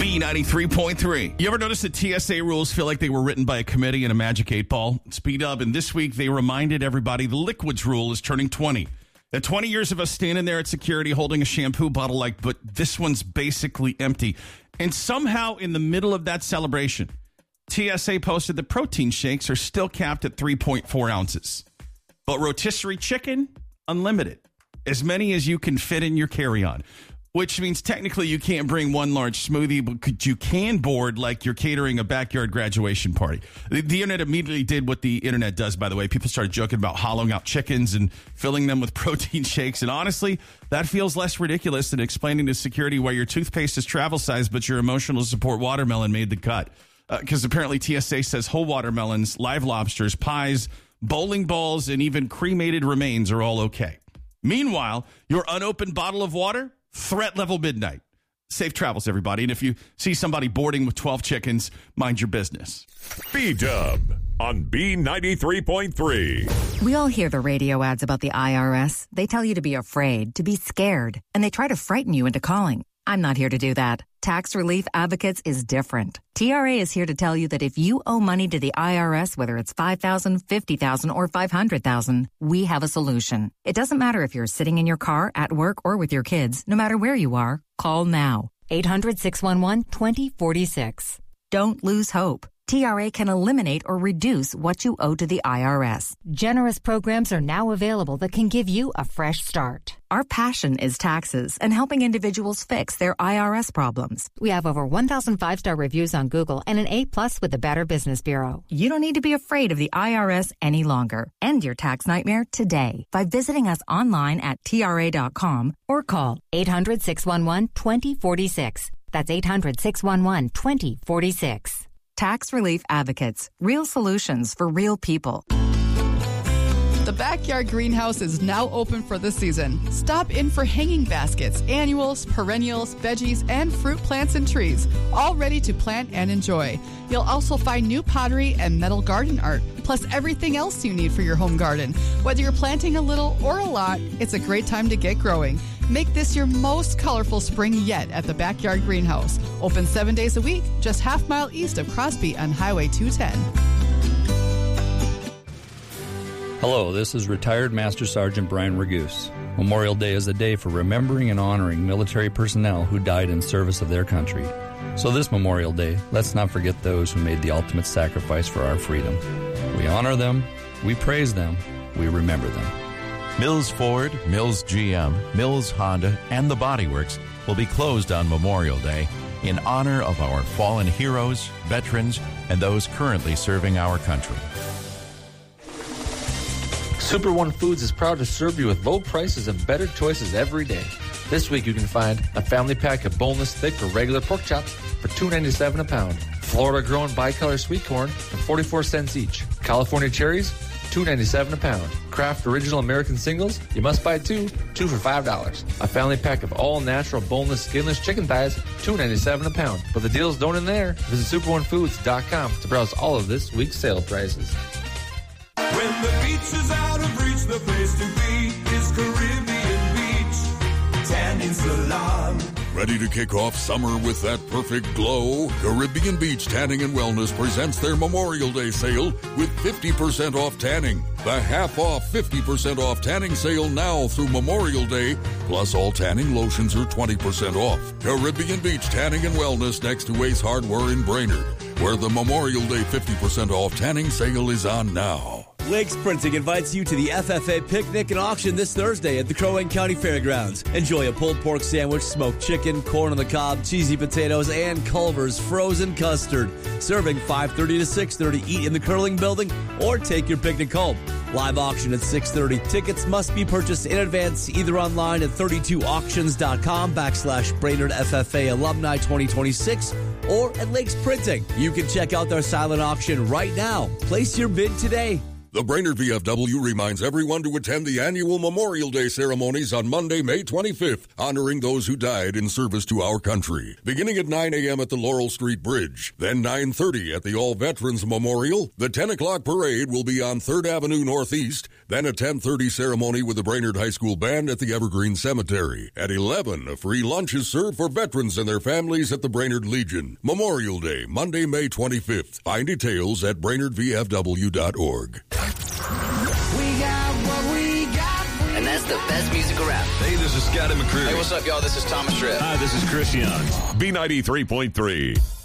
B93.3. You ever notice that TSA rules feel like they were written by a committee in a magic 8-ball? Speed up. And this week, they reminded everybody the liquids rule is turning 20. At 20 years of us standing there at security holding a shampoo bottle but this one's basically empty. And somehow in the middle of that celebration, TSA posted that protein shakes are still capped at 3.4 ounces. But rotisserie chicken, unlimited. As many as you can fit in your carry-on. Which means technically you can't bring one large smoothie, but you can board like you're catering a backyard graduation party. The internet immediately did what the internet does, by the way. People started joking about hollowing out chickens and filling them with protein shakes. And honestly, that feels less ridiculous than explaining to security why your toothpaste is travel size, but your emotional support watermelon made the cut. Because apparently TSA says whole watermelons, live lobsters, pies, bowling balls, and even cremated remains are all okay. Meanwhile, your unopened bottle of water, threat level midnight. Safe travels, everybody. And if you see somebody boarding with 12 chickens, mind your business. B-Dub on B93.3. We all hear the radio ads about the IRS. They tell you to be afraid, to be scared, and they try to frighten you into calling. I'm not here to do that. Tax Relief Advocates is different. TRA is here to tell you that if you owe money to the IRS, whether it's $5,000, $50,000, or $500,000, we have a solution. It doesn't matter if you're sitting in your car, at work, or with your kids. No matter where you are, call now. 800-611-2046. Don't lose hope. TRA can eliminate or reduce what you owe to the IRS. Generous programs are now available that can give you a fresh start. Our passion is taxes and helping individuals fix their IRS problems. We have over 1,000 5-star reviews on Google and an A+ with the Better Business Bureau. You don't need to be afraid of the IRS any longer. End your tax nightmare today by visiting us online at TRA.com or call 800-611-2046. That's 800-611-2046. Tax Relief Advocates. Real solutions for real people. The Backyard Greenhouse is now open for the season. Stop in for hanging baskets, annuals, perennials, veggies, and fruit plants and trees, all ready to plant and enjoy. You'll also find new pottery and metal garden art, plus everything else you need for your home garden. Whether you're planting a little or a lot, it's a great time to get growing. Make this your most colorful spring yet at the Backyard Greenhouse. Open 7 days a week, just half-mile east of Crosby on Highway 210. Hello, this is retired Master Sergeant Brian Ragoose. Memorial Day is a day for remembering and honoring military personnel who died in service of their country. So this Memorial Day, let's not forget those who made the ultimate sacrifice for our freedom. We honor them, we praise them, we remember them. Mills Ford, Mills GM, Mills Honda, and the Body Works will be closed on Memorial Day in honor of our fallen heroes, veterans, and those currently serving our country. Super One Foods is proud to serve you with low prices and better choices every day. This week you can find a family pack of boneless thick or regular pork chops for $2.97 a pound. Florida-grown bicolor sweet corn for 44 cents each. California cherries, $2.97 a pound. Kraft Original American Singles, you must buy two for $5. A family pack of all-natural boneless skinless chicken thighs, $2.97 a pound. But the deals don't end there. Visit superonefoods.com to browse all of this week's sale prices. When the beach is out of reach, the place to be is Caribbean Beach Tanning Salon. Ready to kick off summer with that perfect glow? Caribbean Beach Tanning and Wellness presents their Memorial Day sale with 50% off tanning. The half-off 50% off tanning sale now through Memorial Day, plus all tanning lotions are 20% off. Caribbean Beach Tanning and Wellness next to Ace Hardware in Brainerd, where the Memorial Day 50% off tanning sale is on now. Lakes Printing invites you to the FFA picnic and auction this Thursday at the Crow Wing County Fairgrounds. Enjoy a pulled pork sandwich, smoked chicken, corn on the cob, cheesy potatoes, and Culver's frozen custard. Serving 5:30 to 6:30. Eat in the curling building or take your picnic home. Live auction at 6:30. Tickets must be purchased in advance either online at 32auctions.com/Brainerd FFA Alumni 2026 or at Lakes Printing. You can check out their silent auction right now. Place your bid today. The Brainerd VFW reminds everyone to attend the annual Memorial Day ceremonies on Monday, May 25th, honoring those who died in service to our country. Beginning at 9 a.m. at the Laurel Street Bridge, then 9:30 at the All Veterans Memorial. The 10 o'clock parade will be on 3rd Avenue Northeast, then a 10:30 ceremony with the Brainerd High School Band at the Evergreen Cemetery. At 11, a free lunch is served for veterans and their families at the Brainerd Legion. Memorial Day, Monday, May 25th. Find details at brainerdvfw.org. And that's the best music around. Hey, this is Scotty McCreery. Hey, what's up, y'all? This is Thomas Rhett. Hi, this is Chris Young. B93.3.